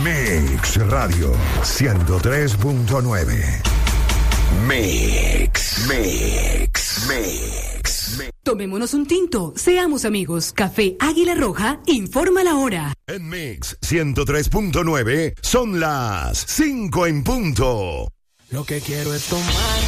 Mix Radio 103.9. Mix. Tomémonos un tinto, seamos amigos. Café Águila Roja informa la hora. En Mix 103.9 son las 5 en punto. Lo que quiero es tomar